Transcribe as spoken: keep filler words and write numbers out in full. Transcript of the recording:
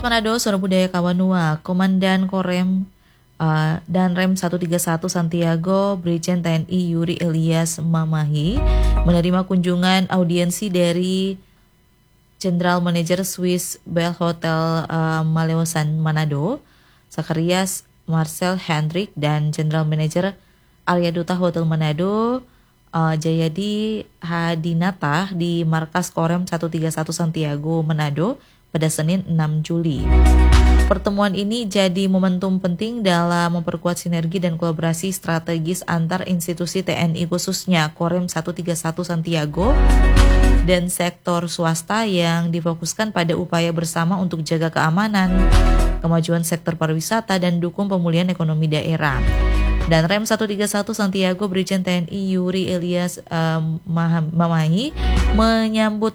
Manado, Suara Budaya Kawanua, Komandan Korem uh, dan Rem seratus tiga puluh satu Santiago, Brigjen T N I Yuri Elias Mamahi menerima kunjungan audiensi dari General Manager Swiss Bell Hotel uh, Maleosan Manado, Zacharias Marcel Hendrik, dan General Manager Arya Duta Hotel Manado, uh, Jayadi Hadinata di markas Korem seratus tiga puluh satu Santiago, Manado pada Senin enam Juli. Pertemuan ini jadi momentum penting dalam memperkuat sinergi dan kolaborasi strategis antar institusi T N I, khususnya Korem seratus tiga puluh satu Santiago dan sektor swasta yang difokuskan pada upaya bersama untuk jaga keamanan, kemajuan sektor pariwisata, dan dukung pemulihan ekonomi daerah. Dan Rem seratus tiga puluh satu Santiago, Brigjen T N I Yuri Elias um, Mamahi menyambut